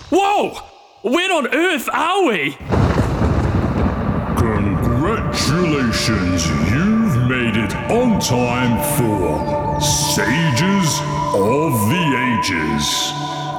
Whoa! Where on earth are we? Congratulations, you've made it on time for Sages of the Ages.